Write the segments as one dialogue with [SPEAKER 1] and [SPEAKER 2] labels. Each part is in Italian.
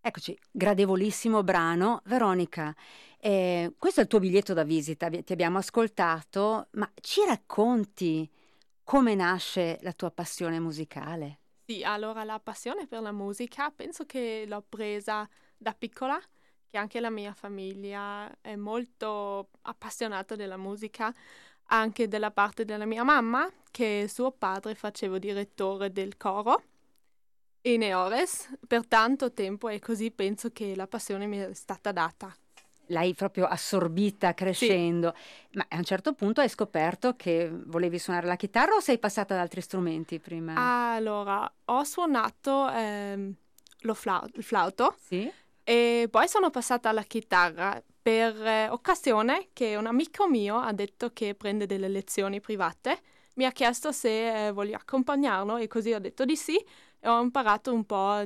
[SPEAKER 1] Eccoci, gradevolissimo brano. Veronica, questo è il tuo biglietto da visita, ti abbiamo ascoltato, ma ci racconti come nasce la tua passione musicale?
[SPEAKER 2] Sì, allora la passione per la musica penso che l'ho presa da piccola, che anche la mia famiglia è molto appassionata della musica, anche della parte della mia mamma, che suo padre faceva direttore del coro in Eores per tanto tempo e così penso che la passione mi è stata data.
[SPEAKER 1] L'hai proprio assorbita
[SPEAKER 2] Sì,
[SPEAKER 1] crescendo, ma a un certo punto hai scoperto che volevi suonare la chitarra o sei passata ad altri strumenti prima?
[SPEAKER 2] allora ho suonato il flauto.
[SPEAKER 1] Sì?
[SPEAKER 2] E poi sono passata alla chitarra per occasione che un amico mio ha detto che prende delle lezioni private. Mi ha chiesto se voglio accompagnarlo e così ho detto di sì e ho imparato un po'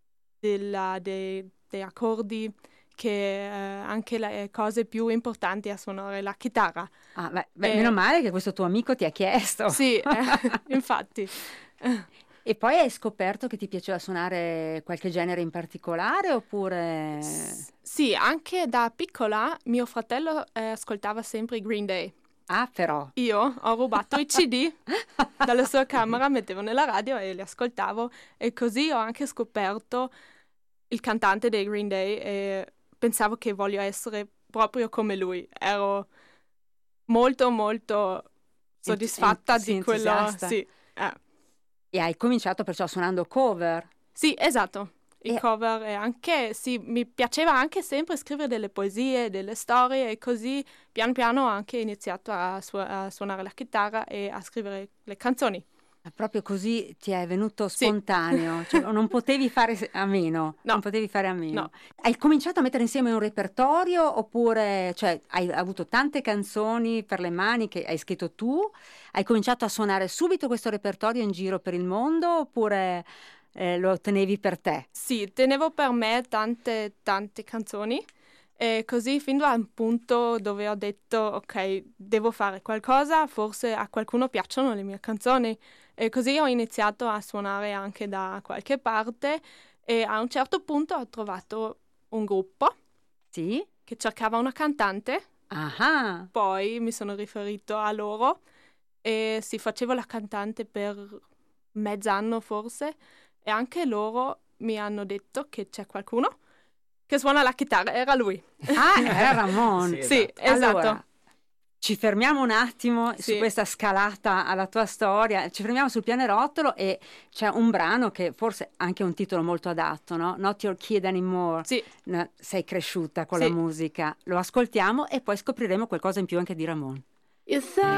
[SPEAKER 2] dei accordi che anche le cose più importanti a suonare la chitarra.
[SPEAKER 1] Ah, beh, meno
[SPEAKER 2] E,
[SPEAKER 1] male che questo tuo amico ti ha chiesto.
[SPEAKER 2] sì, infatti.
[SPEAKER 1] E poi hai scoperto che ti piaceva suonare qualche genere in particolare oppure...
[SPEAKER 2] Sì, anche da piccola mio fratello ascoltava sempre i Green Day.
[SPEAKER 1] Ah, però.
[SPEAKER 2] Io ho rubato i CD dalla sua camera, mettevo nella radio e li ascoltavo e così ho anche scoperto il cantante dei Green Day e pensavo che voglio essere proprio come lui. Ero molto molto soddisfatta
[SPEAKER 1] Sì,
[SPEAKER 2] di quello,
[SPEAKER 1] entusiasta.
[SPEAKER 2] sì.
[SPEAKER 1] E hai cominciato perciò suonando cover.
[SPEAKER 2] Sì, esatto. I
[SPEAKER 1] E
[SPEAKER 2] cover e anche, sì, mi piaceva anche sempre scrivere delle poesie, delle storie e così pian piano ho anche iniziato a suonare la chitarra e a scrivere le canzoni.
[SPEAKER 1] proprio così ti è venuto
[SPEAKER 2] Sì.
[SPEAKER 1] spontaneo, cioè non potevi fare a meno, non
[SPEAKER 2] No,
[SPEAKER 1] potevi fare a
[SPEAKER 2] no.
[SPEAKER 1] meno. Hai cominciato a mettere insieme un repertorio oppure, cioè, hai avuto tante canzoni per le mani che hai scritto tu? Hai cominciato a suonare subito questo repertorio in giro per il mondo oppure lo tenevi per te?
[SPEAKER 2] Sì, tenevo per me tante, tante canzoni e così fino a un punto dove ho detto, ok, devo fare qualcosa, forse a qualcuno piacciono le mie canzoni e così ho iniziato a suonare anche da qualche parte e a un certo punto ho trovato un gruppo
[SPEAKER 1] Sì?
[SPEAKER 2] che cercava una cantante,
[SPEAKER 1] Ah,
[SPEAKER 2] poi mi sono riferito a loro e si faceva la cantante per mezz'anno forse e anche loro mi hanno detto che c'è qualcuno che suona la chitarra, era lui.
[SPEAKER 1] era Ramon.
[SPEAKER 3] Sì,
[SPEAKER 2] Sì,
[SPEAKER 3] esatto.
[SPEAKER 2] esatto.
[SPEAKER 1] Allora, ci fermiamo un attimo su
[SPEAKER 2] Sì,
[SPEAKER 1] questa scalata alla tua storia, ci fermiamo sul pianerottolo e c'è un brano che forse ha anche un titolo molto adatto, no? Not Your Kid Anymore.
[SPEAKER 2] sì,
[SPEAKER 1] No, sei cresciuta con la
[SPEAKER 2] sì.
[SPEAKER 1] musica, lo ascoltiamo e poi scopriremo qualcosa in più anche di Ramon.
[SPEAKER 4] You thought